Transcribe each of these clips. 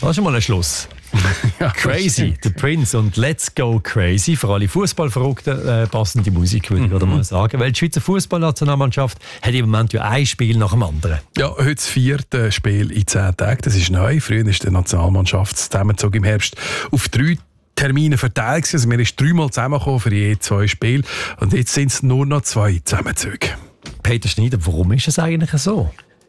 Das ist schon mal ein Schluss. Ja, Crazy, The Prince und Let's Go Crazy. Für alle Fußballverrückten passende Musik, würde ich mal sagen. Weil die Schweizer Fußballnationalmannschaft hat im Moment ja ein Spiel nach dem anderen. Ja, heute das 4. Spiel in 10 Tagen. Das ist neu. Früher ist der Nationalmannschaftszusammenzug im Herbst auf 3 Termine verteilt. Also wir sind 3-mal zusammengekommen für je 2 Spiele. Und jetzt sind es nur noch 2 Zusammenzüge. Peter Schneider, warum ist es eigentlich so?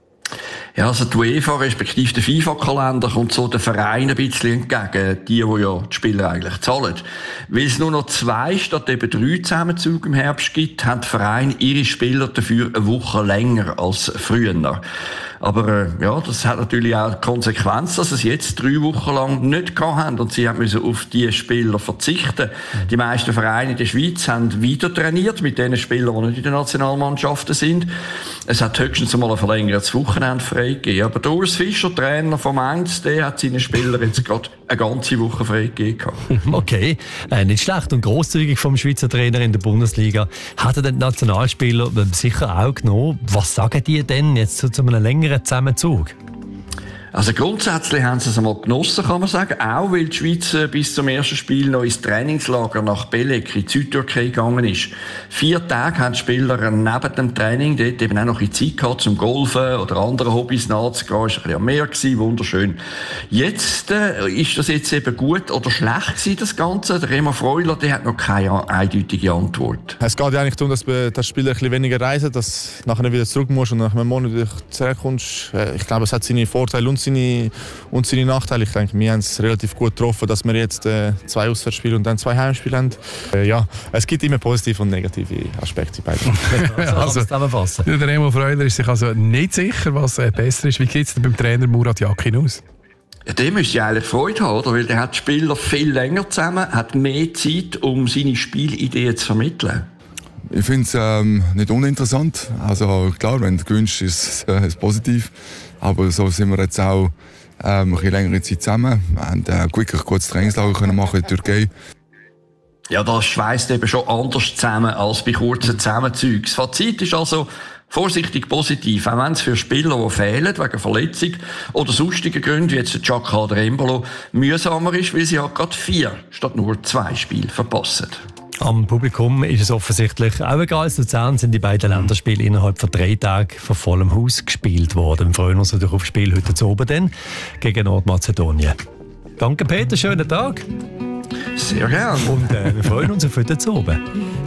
Ja, also die UEFA respektive der FIFA-Kalender kommt so den Vereinen ein bisschen entgegen, die ja die Spieler eigentlich zahlen. Weil es nur noch 2 statt eben 3 Zusammenzüge im Herbst gibt, haben die Vereine ihre Spieler dafür eine Woche länger als früher. Aber ja, das hat natürlich auch die Konsequenz, dass sie es jetzt 3 Wochen lang nicht gehabt haben und sie müssen auf diese Spieler verzichten. Die meisten Vereine in der Schweiz haben weiter trainiert mit den Spielern, die nicht in den Nationalmannschaften sind. Es hat höchstens einmal ein verlängertes Wochenende freigegeben. Aber der Urs Fischer, Trainer von Mainz, der hat seinen Spielern jetzt gerade eine ganze Woche freigegeben. Okay, nicht schlecht und grosszügig vom Schweizer Trainer in der Bundesliga. Hat er den Nationalspieler sicher auch genommen? Was sagen die denn jetzt zu einem längeren Zusammenzug? Also grundsätzlich haben sie es einmal genossen, kann man sagen. Auch weil die Schweiz bis zum ersten Spiel noch ins Trainingslager nach Belek in die Südtürkei gegangen ist. 4 Tage haben die Spieler neben dem Training dort eben auch noch ein bisschen Zeit gehabt zum Golfen oder anderen Hobbys nachzugehen. Es war ein bisschen am Meer gewesen, wunderschön. Jetzt ist das jetzt eben gut oder schlecht gewesen, das Ganze? Der Remo Freuler, der hat noch keine eindeutige Antwort. Es geht ja eigentlich darum, dass Spieler ein bisschen weniger reisen, dass du nachher wieder zurück musst und nach einem Monat wieder zurückkommst. Ich glaube, es hat seine Vorteile und seine Nachteile. Ich denke, wir haben es relativ gut getroffen, dass wir jetzt 2 Auswärtsspiele und dann 2 Heimspiele haben. Ja, es gibt immer positive und negative Aspekte bei beiden. Also, zusammenfassen. Der Remo Freuler ist sich also nicht sicher, was besser ist. Wie sieht es denn beim Trainer Murat Yakin aus? Ja, der müsste ja eigentlich Freude haben, oder? Weil der hat die Spieler viel länger zusammen, hat mehr Zeit, um seine Spielideen zu vermitteln. Ich finde es nicht uninteressant. Also klar, wenn du gewünscht, ist es positiv. Aber so sind wir jetzt auch ein bisschen längere Zeit zusammen. Wir haben wirklich kurz Trainingslager machen in der Türkei. Ja, das schweißt eben schon anders zusammen als bei kurzen Zusammenzügen. Das Fazit ist also vorsichtig positiv, auch wenn es für Spieler, die fehlen, wegen Verletzung oder sonstigen Gründen, wie jetzt der Chaka oder Embolo, mühsamer ist, weil sie halt gerade 4 statt nur 2 Spiele verpassen. Am Publikum ist es offensichtlich auch egal. In Luzern sind die beiden Länderspiele innerhalb von 3 Tagen von vollem Haus gespielt worden. Wir freuen uns natürlich auf das Spiel heute zu oben dann gegen Nordmazedonien. Danke Peter, schönen Tag. Sehr gerne. Und wir freuen uns auf heute zu oben.